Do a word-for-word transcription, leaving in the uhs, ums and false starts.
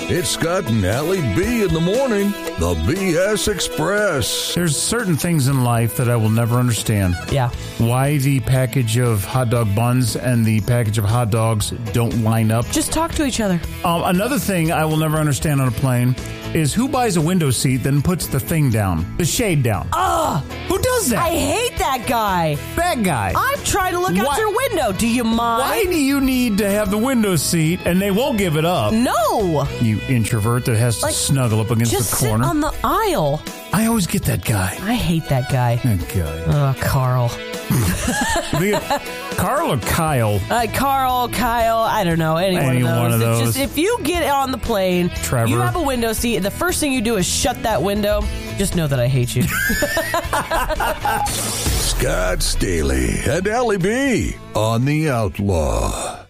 It's Scott and Allie B in the morning. The B S Express. There's certain things in life that I will never understand. Yeah. Why the package of hot dog buns and the package of hot dogs don't line up. Just talk to each other. Um, another thing I will never understand on a plane is who buys a window seat then puts the thing down, the shade down. Ugh! Who does that? I hate that guy. That guy. I'm trying to look out Why- your window. Do you mind? Why do you need to have the window seat and they won't give it up? No. You introvert that has to Like, snuggle up against Just the sit corner. on the aisle. I always get that guy. I hate that guy. That guy. Oh, Carl. Carl or Kyle? Uh, Carl, Kyle, I don't know, any, Any one of those. one of It's those. just, if you get on the plane, Trevor. you have a window seat, and the first thing you do is shut that window, just know that I hate you. Scott Staley and Allie B on The Outlaw.